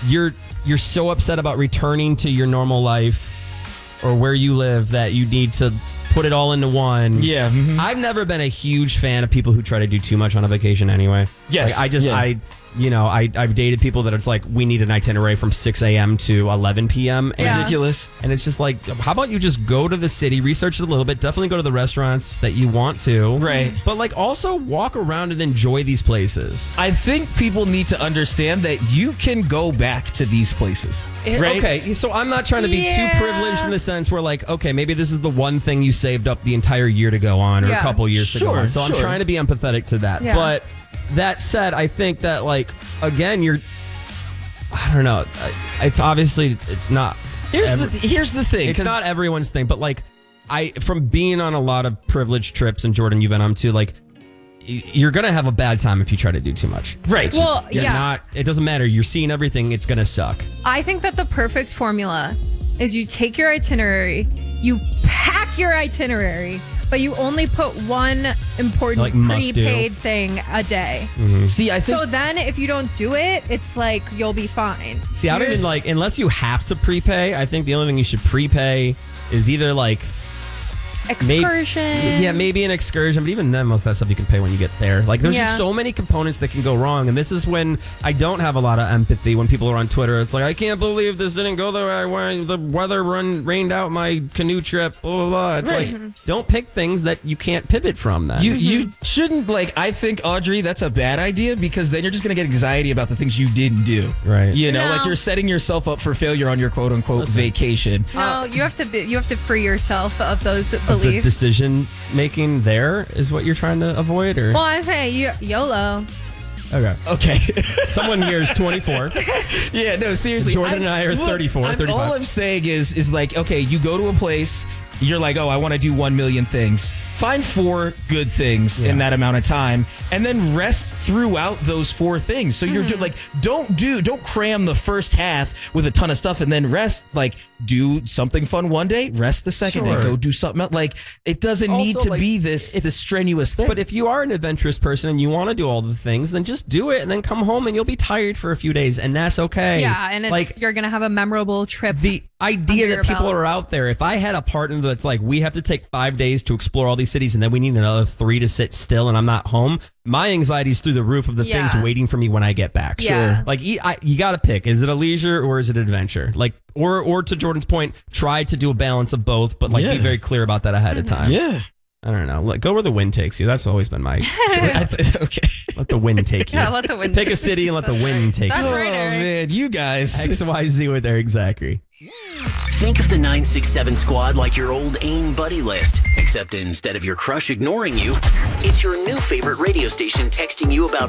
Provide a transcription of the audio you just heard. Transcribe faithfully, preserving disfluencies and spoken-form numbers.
you're you're so upset about returning to your normal life or where you live that you need to put it all into one. Yeah. Mm-hmm. I've never been a huge fan of people who try to do too much on a vacation anyway. Yes. Like, I just, yeah. I, you know, I, I've dated people that it's like, we need an itinerary from six a.m. to eleven p.m. And Yeah. Ridiculous. And it's just like, how about you just go to the city, research it a little bit, definitely go to the restaurants that you want to. Right. But like also walk around and enjoy these places. I think people need to understand that you can go back to these places. Right? Okay, so I'm not trying to be Yeah. too privileged in the sense where like, okay, maybe this is the one thing you saved up the entire year to go on or Yeah. a couple years to go Sure, on. So sure. I'm trying to be empathetic to that. Yeah. But that said, I think that like, again, you're, I don't know, it's obviously, it's not, Here's every- the here's the thing. it's 'cause- not everyone's thing, but like, I, from being on a lot of privileged trips, and Jordan, you've been on too, like, y- you're going to have a bad time if you try to do too much. right. Well, It's yeah. not, it doesn't matter. You're seeing everything. It's going to suck. I think that the perfect formula is you take your itinerary, you pack your itinerary, but you only put one important Like must do. prepaid thing a day. See, I think So then if you don't do it, it's like you'll be fine. See, I don't You're even just- like, unless you have to prepay, I think the only thing you should prepay is either like, maybe, excursion. yeah, maybe an excursion, but even then, most of that stuff you can pay when you get there. Like, there's Yeah. just so many components that can go wrong, and this is when I don't have a lot of empathy when people are on Twitter. It's like, I can't believe this didn't go the way I wanted. The weather run rained out my canoe trip. Blah blah blah. It's Right. like, don't pick things that you can't pivot from. Then You you shouldn't like. I think Audrey, that's a bad idea because then you're just gonna get anxiety about the things you didn't do. Right. You know, No. like you're setting yourself up for failure on your quote unquote Listen. vacation. No, you have to be, you have to free yourself of those Of the beliefs. decision making there is what you're trying to avoid, or Well, I say you, YOLO. okay. Okay. Someone here is twenty-four. Yeah, no, seriously. Jordan and I are thirty-four, I'm- thirty-five. All I'm saying is, is like, okay, you go to a place, you're like, oh, I want to do one million things. Find four good things Yeah. in that amount of time, and then rest throughout those four things. So you're do, like, don't do, don't cram the first half with a ton of stuff, and then rest. Like, do something fun one day, rest the second Sure. day, go do something else. Like, it doesn't need Also, to like, be this this strenuous thing. But if you are an adventurous person and you want to do all the things, then just do it and then come home and you'll be tired for a few days, and that's okay. Yeah, and it's like you're gonna have a memorable trip. the idea under that people your belt. are out there. If I had a partner that's like, we have to take five days to explore all these cities and then we need another three to sit still and I'm not home, my anxiety is through the roof of the Yeah. things waiting for me when I get back. Yeah. Sure. Like, you, I, you got to pick. Is it a leisure or is it an adventure? Like, or, or to Jordan's point, try to do a balance of both, but like Yeah. be very clear about that ahead of time. yeah. I don't know. Let, go where the wind takes you. That's always been my. I th- okay. Let the wind take you. Yeah, let the wind Pick a take city and let the wind take That's you. right, Oh Eric. man, you guys. X Y Z with Eric Zachary. Think of the nine six seven squad like your old AIM buddy list, except instead of your crush ignoring you, it's your new favorite radio station texting you about